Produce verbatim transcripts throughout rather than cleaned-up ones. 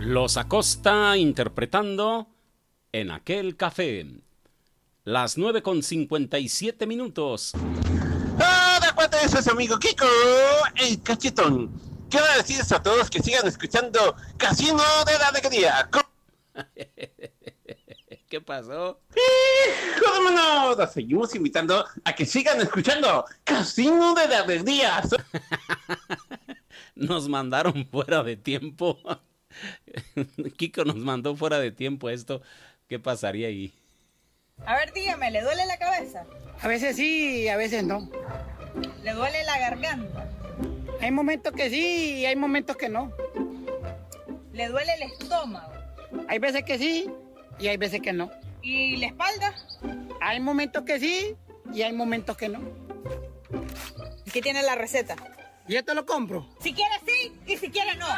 Los Acosta interpretando En aquel café. Las nueve con cincuenta y siete minutos. ¡Hola, cuánto es su amigo Kiko, el cachetón! Quiero decirles a todos que sigan escuchando Casino de la Alegría. ¿Qué pasó? ¡Hijo de mano! Los seguimos invitando a que sigan escuchando Casino de la Alegría. Nos mandaron fuera de tiempo. Kiko nos mandó fuera de tiempo esto. ¿Qué pasaría ahí? A ver, dígame, ¿le duele la cabeza? A veces sí, a veces no. ¿Le duele la garganta? Hay momentos que sí y hay momentos que no. ¿Le duele el estómago? Hay veces que sí y hay veces que no. ¿Y la espalda? Hay momentos que sí y hay momentos que no. Aquí tiene la receta. ¿Y esto lo compro? Si quiere sí y si quiere no.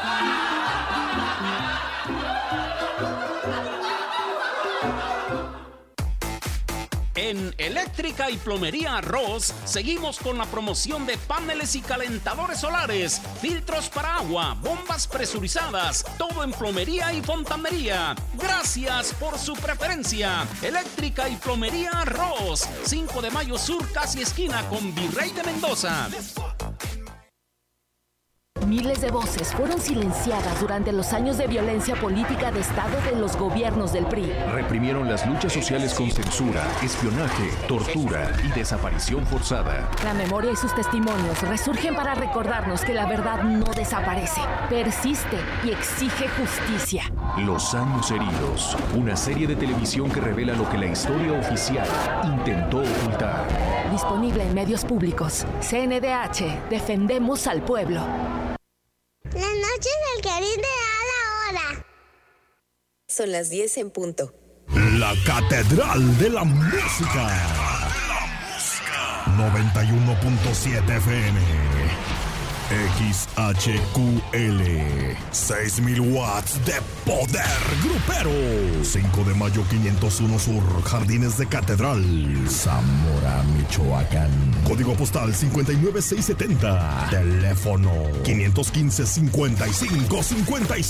En Eléctrica y Plomería Arroz seguimos con la promoción de paneles y calentadores solares, filtros para agua, bombas presurizadas, todo en plomería y fontanería. Gracias por su preferencia. Eléctrica y Plomería Arroz, cinco de mayo sur, casi esquina con Virrey de Mendoza. Miles de voces fueron silenciadas durante los años de violencia política de Estado de los gobiernos del P R I. Reprimieron las luchas sociales con censura, espionaje, tortura y desaparición forzada. La memoria y sus testimonios resurgen para recordarnos que la verdad no desaparece, persiste y exige justicia. Los años heridos, una serie de televisión que revela lo que la historia oficial intentó ocultar. Disponible en medios públicos. C N D H, defendemos al pueblo. La noche del Caribe a la hora. Son las diez en punto. La Catedral de la Música. noventa y uno punto siete F M. X H Q L. seis mil watts de poder grupero. cinco de mayo quinientos uno Sur, Jardines de Catedral, Zamora, Michoacán. Código postal cincuenta y nueve seiscientos setenta. Teléfono quinientos quince, cincuenta y cinco cincuenta y cinco.